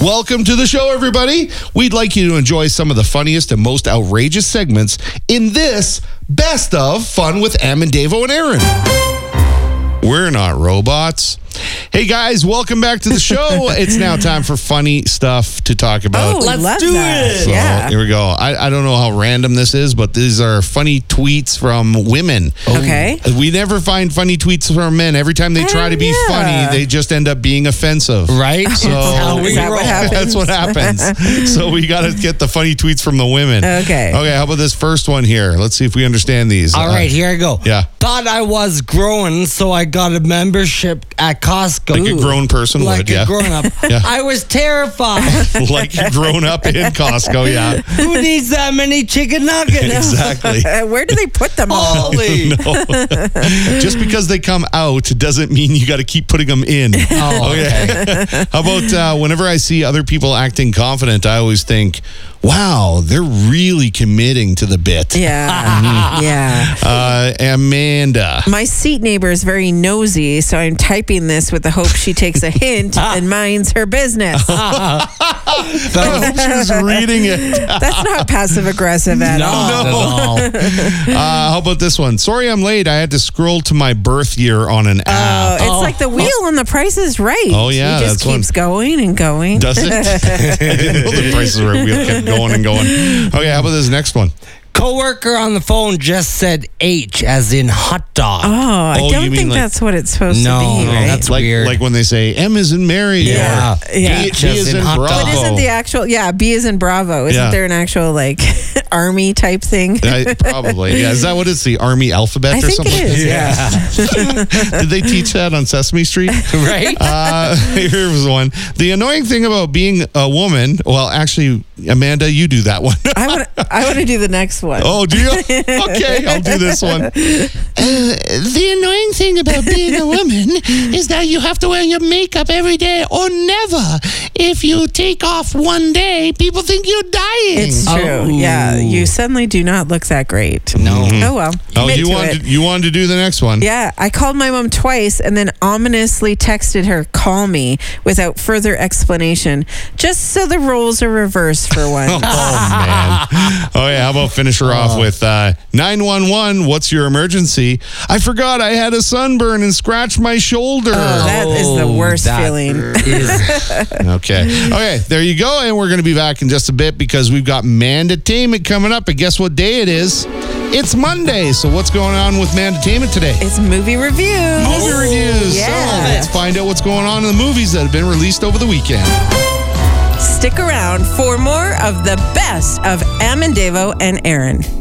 Welcome to the show, everybody. We'd like you to enjoy some of the funniest and most outrageous segments in this Best of Fun with Em and Davo and Aaron. We're not robots. Hey, guys, welcome back to the show. It's now time for funny stuff to talk about. Oh, Let's do it. So, Yeah. here we go. I don't know how random this is, but these are funny tweets from women. Okay. We never find funny tweets from men. Every time they try to be yeah. funny, they just end up being offensive. Right? So how we Is that what roll. happens? that's what happens. So we got to get the funny tweets from the women. Okay. Okay, how about this first one here? Let's see if we understand these. All right, here I go. Yeah. Thought I was growing, so I got a membership at Costco. Like a grown person Like would, a yeah. grown up. Yeah. I was terrified. Like you're grown up in Costco, yeah. Who needs that many chicken nuggets? Exactly. Where do they put them all? Holy. Just because they come out doesn't mean you got to keep putting them in. Oh, okay. How about whenever I see other people acting confident, I always think, wow, they're really committing to the bit. Yeah. Yeah. Amanda. My seat neighbor is very nosy, so I'm typing this with the hope she takes a hint and minds her business. She's reading it. That's not passive aggressive at all. Not at all. How about this one? Sorry I'm late. I had to scroll to my birth year on an app. It's like the wheel on The Price is Right. Oh, yeah, It just that's one. keeps going and going. Does it? I didn't know the prices were wheel kept going and going. Okay, how about this next one? Coworker on the phone just said H as in hot dog. Oh, I Oh, you don't mean think like- that's what it's supposed No, to be, no, right? that's like, weird. Like when they say M is in Mary Yeah. or Yeah. B H is in hot dog. Bravo. But isn't the actual, B is in Bravo. Isn't Yeah. there an actual, like, army type thing? Probably. Yeah. Is that what it's? The Army alphabet I or think something? it is, yeah. Did they teach that on Sesame Street? Right? Here was one. The annoying thing about being a woman, well, actually, Amanda, you do that one. I want to do the next one. Oh, do you? Okay, I'll do this one. The annoying thing about being a woman is that you have to wear your makeup every day or never. If you take off one day, people think you're dying. It's true. Oh. Yeah, you suddenly do not look that great. No. Oh, well. Oh, Commit you to wanted it. you wanted to do the next one? Yeah, I called my mom twice and then ominously texted her, call me, without further explanation, just so the roles are reversed for once. Oh, man. Oh, yeah. How about finish her off with 911, what's your emergency? I forgot I had a sunburn and scratched my shoulder. That is the worst that feeling. is- Okay, there you go. And we're going to be back in just a bit because we've got Mandatainment coming up. And guess what day it is? It's Monday. So what's going on with Mandatainment today? It's movie reviews. Movie reviews. Yeah. So let's find out what's going on in the movies that have been released over the weekend. Stick around for more of the best of Em and Davo and Aaron.